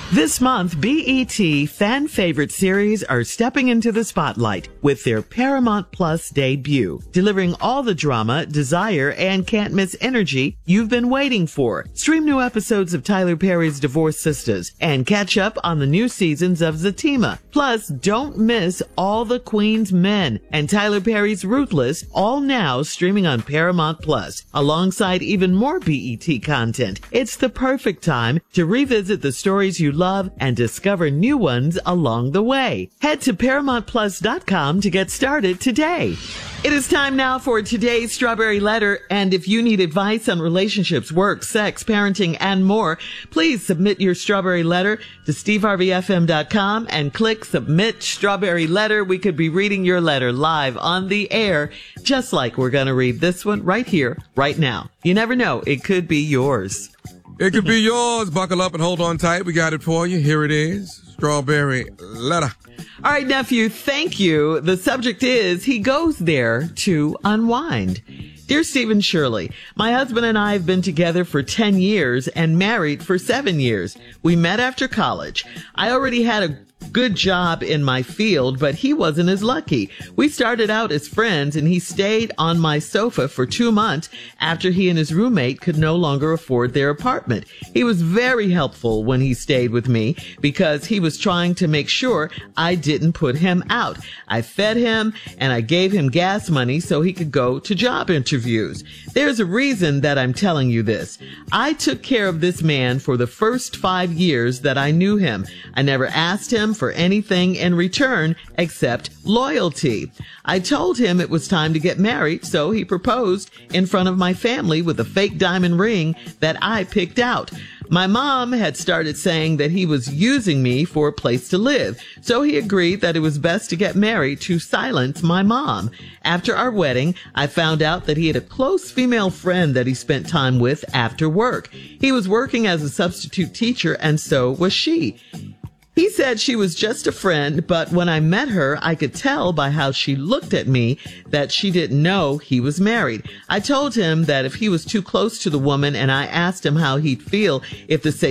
This month, BET fan favorite series are stepping into the spotlight with their Paramount Plus debut, delivering all the drama, desire, and can't miss energy you've been waiting for. Stream new episodes of Tyler Perry's Divorced Sisters and catch up on the new seasons of Zatima. Plus, don't miss All the Queen's Men and Tyler Perry's Ruthless, all now streaming on Paramount Plus, alongside even more BET content. It's the perfect time to revisit the stories you love and discover new ones along the way. Head to ParamountPlus.com to get started today. It is time now for today's Strawberry Letter, and if you need advice on relationships, work, sex, parenting, and more, please submit your Strawberry Letter to SteveHarveyFM.com and click Submit Strawberry Letter. We could be reading your letter live on the air, just like we're going to read this one right here, right now. You never know, it could be yours. It could be yours. Buckle up and hold on tight. We got it for you. Here it is. Strawberry Letter. All right, nephew, thank you. The subject is, he goes there to unwind. Dear Stephen Shirley, my husband and I have been together for 10 years and married for 7 years. We met after college. I already had a good job in my field, but he wasn't as lucky. We started out as friends, and he stayed on my sofa for 2 months after he and his roommate could no longer afford their apartment. He was very helpful when he stayed with me because he was trying to make sure I didn't put him out. I fed him and I gave him gas money so he could go to job interviews. There's a reason that I'm telling you this. I took care of this man for the first 5 years that I knew him. I never asked him for anything in return except loyalty. I told him it was time to get married, so he proposed in front of my family with a fake diamond ring that I picked out. My mom had started saying that he was using me for a place to live, so he agreed that it was best to get married to silence my mom. After our wedding, I found out that he had a close female friend that he spent time with after work. He was working as a substitute teacher, and so was she. He said she was just a friend, but when I met her, I could tell by how she looked at me that she didn't know he was married. I told him that if he was too close to the woman, and I asked him how he'd feel if the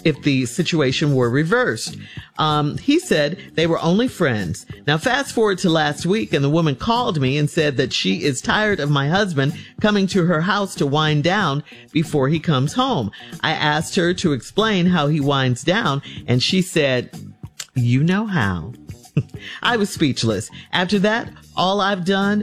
situation were reversed. He said they were only friends. Now fast forward to last week, and the woman called me and said that she is tired of my husband coming to her house to wind down before he comes home. I asked her to explain how he winds down, and she said, "You know how." I was speechless. After that, I've done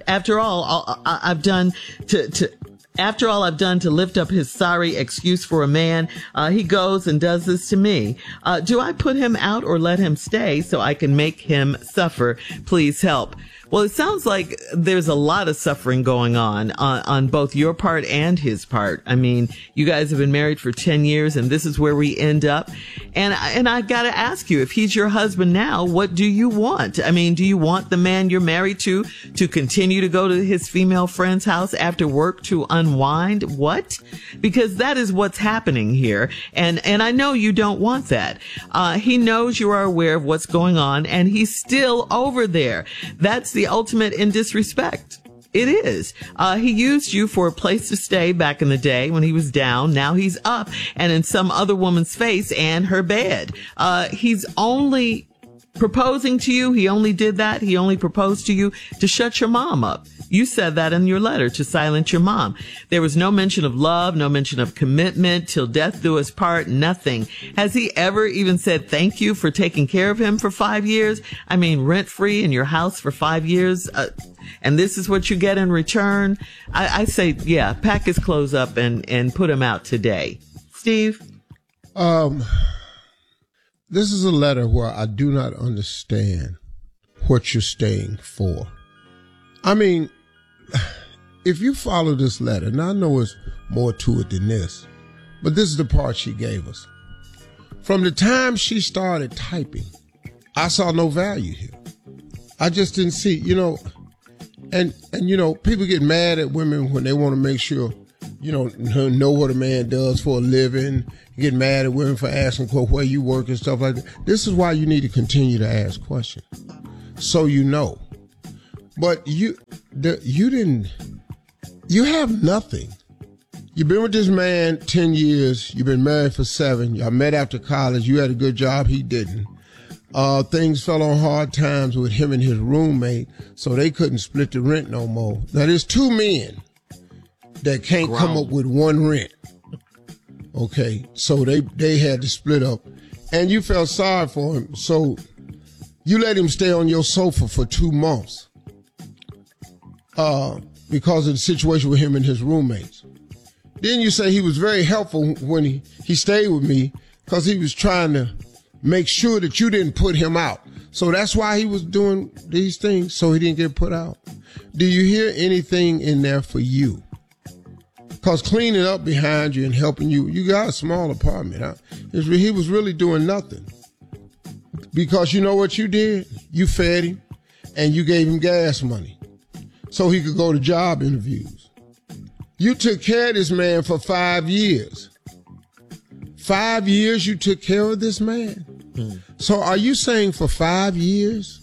to lift up his sorry excuse for a man, he goes and does this to me. Do I put him out or let him stay so I can make him suffer? Please help. Well, it sounds like there's a lot of suffering going on both your part and his part. I mean, you guys have been married for 10 years and this is where we end up. And I got to ask you, if he's your husband now, what do you want? I mean, do you want the man you're married to continue to go to his female friend's house after work to unwind? What? Because that is what's happening here. And I know you don't want that. He knows you are aware of what's going on and he's still over there. That's the ultimate in disrespect. It is. He used you for a place to stay back in the day when he was down. Now he's up and in some other woman's face and her bed. He's only proposing to you. He only did that. He only proposed to you to shut your mom up. You said that in your letter, to silence your mom. There was no mention of love, no mention of commitment, till death do us part, nothing. Has he ever even said thank you for taking care of him for 5 years? I mean, rent free in your house for 5 years. And this is what you get in return. I say, yeah, pack his clothes up and put him out today. Steve? This is a letter where I do not understand what you're staying for. I mean, if you follow this letter, now I know it's more to it than this, but this is the part she gave us. From the time she started typing, I saw no value here. I just didn't see, and people get mad at women when they want to make sure, know what a man does for a living. You get mad at women for asking where you work and stuff like that. This is why you need to continue to ask questions, so you know. But you have nothing. You've been with this man 10 years. You've been married for 7. Y'all met after college. You had a good job. He didn't. Things fell on hard times with him and his roommate, so they couldn't split the rent no more. Now, there's 2 men that can't come up with one rent. Okay, so they had to split up. And you felt sorry for him, so you let him stay on your sofa for 2 months because of the situation with him and his roommates. Then you say he was very helpful when he stayed with me because he was trying to make sure that you didn't put him out. So that's why he was doing these things, so he didn't get put out. Do you hear anything in there for you? Because cleaning up behind you and helping you, you got a small apartment. Huh? He was really doing nothing. Because you know what you did? You fed him and you gave him gas money so he could go to job interviews. You took care of this man for 5 years. 5 years you took care of this man? So are you saying for 5 years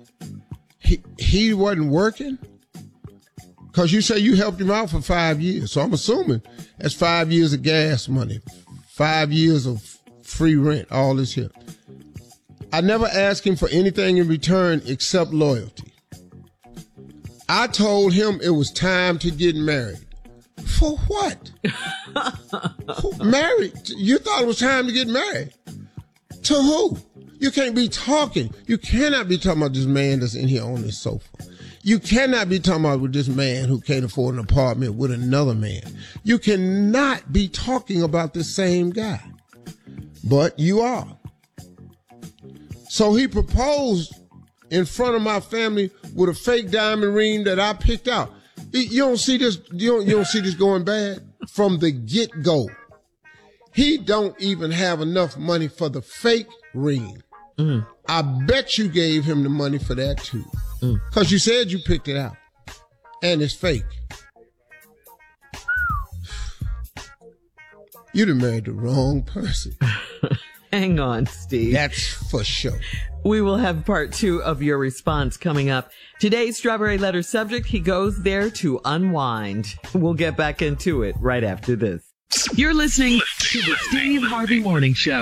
he wasn't working? Because you say you helped him out for 5 years. So I'm assuming that's 5 years of gas money, 5 years of free rent, all this here. I never asked him for anything in return except loyalty. I told him it was time to get married. For what? Married? You thought it was time to get married? To who? You can't be talking. You cannot be talking about this man that's in here on this sofa. You cannot be talking about with this man who can't afford an apartment with another man. You cannot be talking about the same guy. But you are. So he proposed in front of my family with a fake diamond ring that I picked out. You don't see this, you don't see this going bad from the get-go. He don't even have enough money for the fake ring. I bet you gave him the money for that too. Because you said you picked it out. And it's fake. You done married the wrong person. Hang on, Steve. That's for sure. We will have part 2 of your response coming up. Today's Strawberry Letter subject, he goes there to unwind. We'll get back into it right after this. You're listening to the Steve Harvey Morning Show.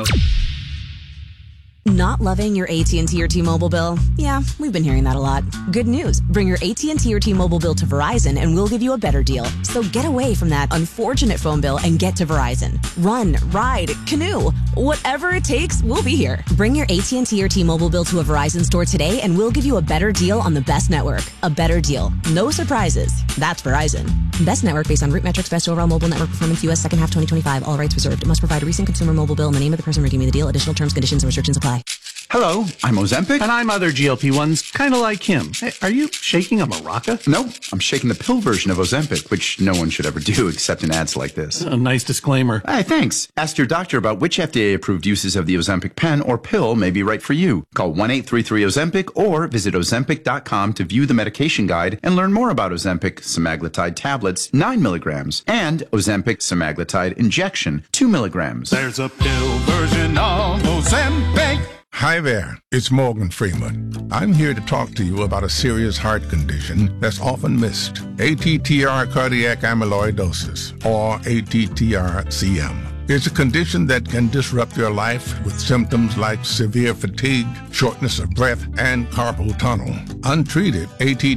Not loving your AT&T or T-Mobile bill? Yeah, we've been hearing that a lot. Good news. Bring your AT&T or T-Mobile bill to Verizon and we'll give you a better deal. So get away from that unfortunate phone bill and get to Verizon. Run, ride, canoe. Whatever it takes, we'll be here. Bring your AT&T or T-Mobile bill to a Verizon store today and we'll give you a better deal on the best network. A better deal. No surprises. That's Verizon. Best network based on root metrics, best overall mobile network performance, U.S. second half 2025. All rights reserved. Must provide a recent consumer mobile bill and the name of the person redeeming the deal. Additional terms, conditions, and restrictions apply. Hello, I'm Ozempic. And I'm other GLP-1s, kind of like him. Hey, are you shaking a maraca? No, I'm shaking the pill version of Ozempic, which no one should ever do except in ads like this. A nice disclaimer. Hey, thanks. Ask your doctor about which FDA-approved uses of the Ozempic pen or pill may be right for you. Call 1-833-OZEMPIC or visit Ozempic.com to view the medication guide and learn more about Ozempic semaglutide tablets, 9 milligrams, and Ozempic semaglutide injection, 2 milligrams. There's a pill version of Ozempic. Hi there, it's Morgan Freeman. I'm here to talk to you about a serious heart condition that's often missed. ATTR cardiac amyloidosis, or ATTR-CM. It's a condition that can disrupt your life with symptoms like severe fatigue, shortness of breath, and carpal tunnel. Untreated,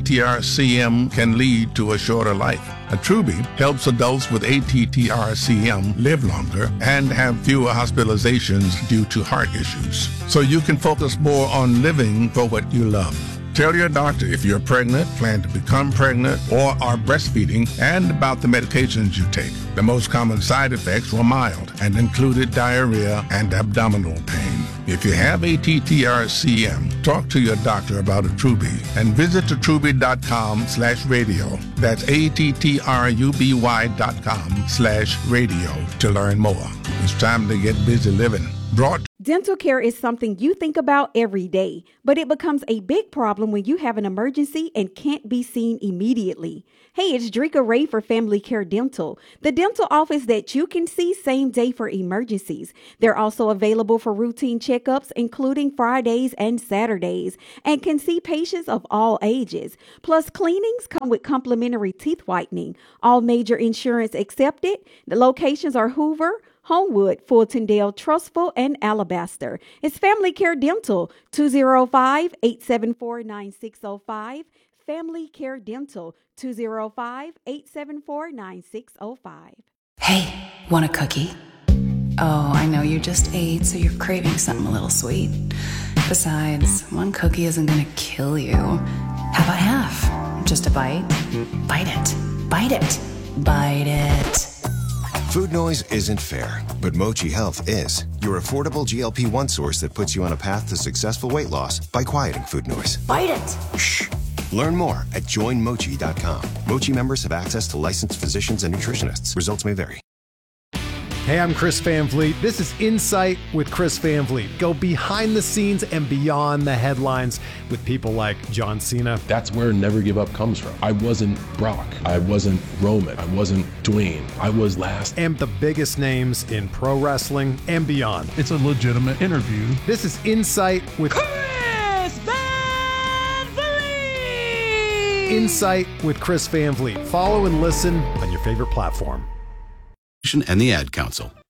ATTR-CM can lead to a shorter life. Attruby helps adults with ATTR-CM live longer and have fewer hospitalizations due to heart issues. So you can focus more on living for what you love. Tell your doctor if you're pregnant, plan to become pregnant, or are breastfeeding, and about the medications you take. The most common side effects were mild and included diarrhea and abdominal pain. If you have ATTR-CM, talk to your doctor about Attruby and visit attruby.com/radio. That's ATTRUBY.com/radio to learn more. It's time to get busy living. Dental care is something you think about every day, but it becomes a big problem when you have an emergency and can't be seen immediately. Hey, it's Drika Ray for Family Care Dental, the dental office that you can see same day for emergencies. They're also available for routine checkups, including Fridays and Saturdays, and can see patients of all ages. Plus, cleanings come with complimentary teeth whitening. All major insurance accepted. The locations are Hoover, Homewood, Fultondale, Trustful, and Alabaster. It's Family Care Dental, 205-874-9605. Family Care Dental, 205-874-9605. Hey, want a cookie? Oh, I know you just ate, so you're craving something a little sweet. Besides, one cookie isn't gonna kill you. How about half? Just a bite? Bite it. Bite it. Bite it. Food noise isn't fair, but Mochi Health is. Your affordable GLP-1 source that puts you on a path to successful weight loss by quieting food noise. Bite it! Shh! Learn more at joinmochi.com. Mochi members have access to licensed physicians and nutritionists. Results may vary. Hey, I'm Chris Van Vliet. This is Insight with Chris Van Vliet. Go behind the scenes and beyond the headlines with people like John Cena. That's where Never Give Up comes from. I wasn't Brock. I wasn't Roman. I wasn't Dwayne. I was last. And the biggest names in pro wrestling and beyond. It's a legitimate interview. This is Insight with Chris Van Vliet. Insight with Chris Van Vliet. Follow and listen on your favorite platform. And the Ad Council.